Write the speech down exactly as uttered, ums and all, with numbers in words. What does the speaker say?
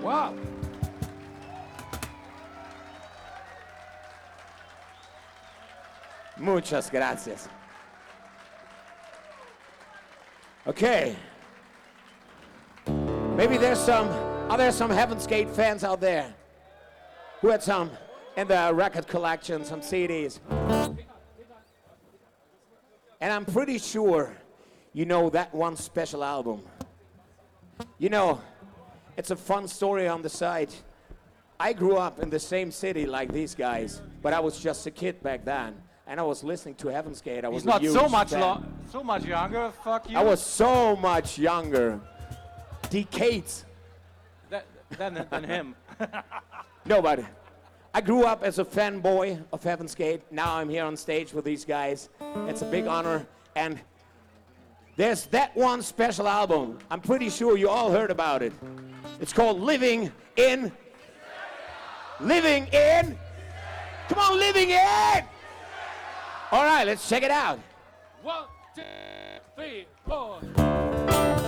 Wow. Muchas gracias. Okay. Maybe there's some, are there some Heaven's Gate fans out there who had some in the record collection, some C Ds? And I'm pretty sure you know that one special album. You know, it's a fun story on the side. I grew up in the same city like these guys, but I was just a kid back then. And I was listening to Heaven's Gate. I was He's a not huge so much fan. lo- so much younger. Fuck you. I was so much younger. Decades. That, than, than him. No, but I grew up as a fanboy of Heaven's Gate. Now I'm here on stage with these guys. It's a big honor. And there's that one special album. I'm pretty sure you all heard about it. It's called Living in... Living in... Come on, Living in! All right, let's check it out. One, two, three, four.